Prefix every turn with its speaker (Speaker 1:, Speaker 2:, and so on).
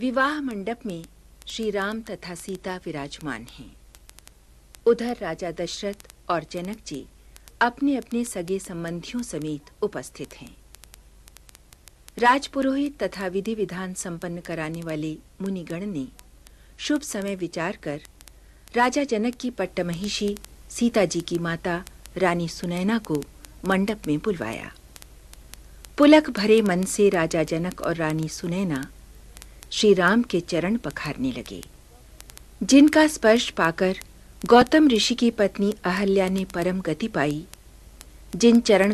Speaker 1: विवाह मंडप में श्री राम तथा सीता विराजमान हैं। उधर राजा दशरथ और जनक जी अपने अपने सगे संबंधियों समेत उपस्थित हैं। राजपुरोहित तथा विधि विधान संपन्न कराने वाले मुनिगण ने शुभ समय विचार कर राजा जनक की पट्टमहिषी सीता जी की माता रानी सुनैना को मंडप में बुलवाया। पुलक भरे मन से राजा जनक और रानी सुनैना श्री राम के चरण पखारने लगे, जिनका स्पर्श पाकर गौतम ऋषि की पत्नी अहल्या ने परम गति पाई, जिन चरण